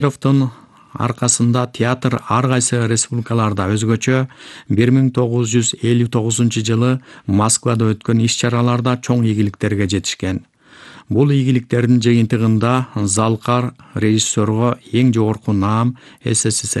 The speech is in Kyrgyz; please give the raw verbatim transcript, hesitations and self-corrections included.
Кадыровдун аркасында театр ар кайсы республикаларда өзгөчө бир миң тогуз жүз элүү тогузунчу жылы Москвада өткөн иш-чараларда чоң ийгиликтерге жетишкен. Бул ийгиликтердин жыйынтыгында Залкар режиссерго эң жогорку наам СССР